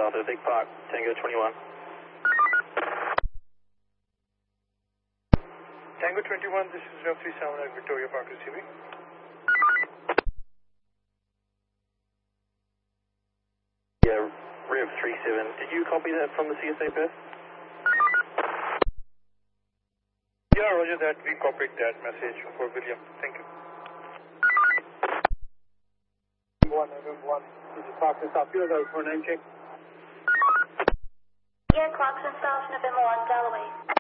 south of Big Park, Tango 21. Tango 21, this is Rev 37 at Victoria Park receiving. Yeah, Rev 37. Did you copy that from the CSA Perth? Yeah, roger that. We copied that message for William. Thank you. One. This is Clarkson South Field, for 9 check. Yeah, Clarkson South, November 1, Dalloway.